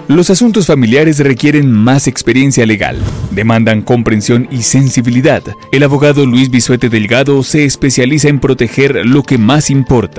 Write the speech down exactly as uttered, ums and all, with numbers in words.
Los asuntos familiares requieren más experiencia legal, demandan comprensión y sensibilidad. El abogado Luis Bisuete Delgado se especializa en proteger lo que más importa: